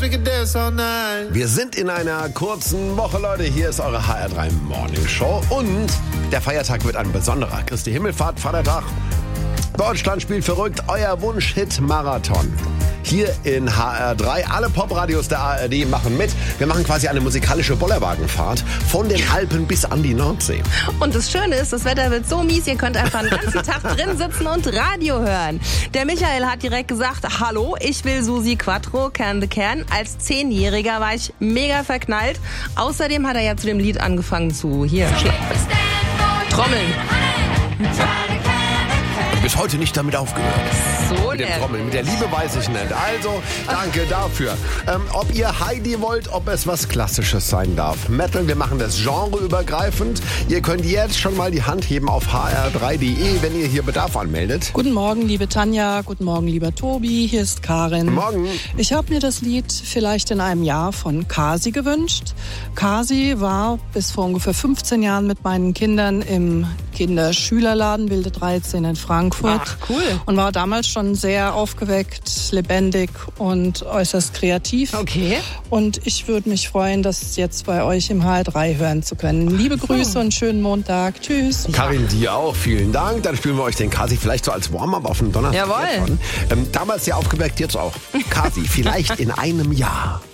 Wir sind in einer kurzen Woche, Leute. Hier ist eure HR3 Morning Show und der Feiertag wird ein besonderer. Christi Himmelfahrt, Vatertag. Deutschland spielt verrückt, euer Wunsch-Hit-Marathon. Hier in HR3. Alle Popradios der ARD machen mit. Wir machen quasi eine musikalische Bollerwagenfahrt von den Alpen bis an die Nordsee. Und das Schöne ist, das Wetter wird so mies, ihr könnt einfach den ganzen Tag drin sitzen und Radio hören. Der Michael hat direkt gesagt, hallo, ich will Susi Quattro, Can the Can. Als 10-Jähriger war ich mega verknallt. Außerdem hat er ja zu dem Lied angefangen zu Trommeln. Bis heute nicht damit aufgehört. So mit dem Trommeln. Mit der Liebe weiß ich nicht. Also, danke dafür. Ob ihr Heidi wollt, ob es was Klassisches sein darf. Metal, wir machen das genreübergreifend. Ihr könnt jetzt schon mal die Hand heben auf hr3.de, wenn ihr hier Bedarf anmeldet. Guten Morgen, liebe Tanja. Guten Morgen, lieber Tobi. Hier ist Karin. Guten Morgen. Ich habe mir das Lied Vielleicht in einem Jahr von Kasi gewünscht. Kasi war bis vor ungefähr 15 Jahren mit meinen Kindern im Kinderschülerladen Wilde 13 in Frankfurt. Ach, cool. Und war damals schon sehr aufgeweckt, lebendig und äußerst kreativ. Okay. Und ich würde mich freuen, das jetzt bei euch im HR3 hören zu können. Liebe Grüße und schönen Montag. Tschüss. Karin, dir auch. Vielen Dank. Dann spielen wir euch den Kasi vielleicht so als Warm-up auf den Donnerstag. Jawohl. Damals sehr aufgeweckt, jetzt auch. Kasi, vielleicht in einem Jahr.